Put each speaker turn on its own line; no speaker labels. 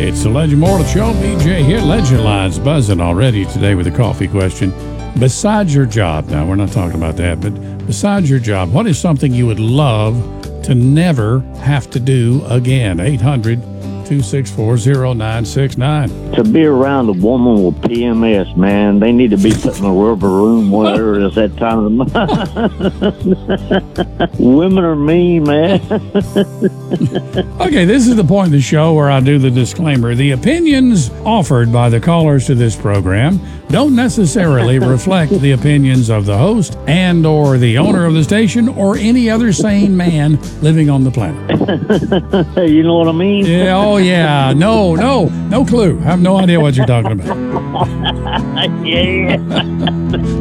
It's the Legend Mortal Show. BJ here. Legend Lines buzzing already today with a coffee question. Besides your job, now we're not talking about that, but besides your job, what is something you would love to never have to do again? 800-264-0969.
To be around a woman with PMS, man, they need to be put in a rubber room, whatever it is that time of the month. Women are mean, man.
Okay, this is the point of the show where I do the disclaimer. The opinions offered by the callers to this program don't necessarily reflect the opinions of the host and or the owner of the station or any other sane man living on the planet.
You know what I mean?
Yeah, oh yeah. No clue. I have no idea what you're talking about.
Yeah.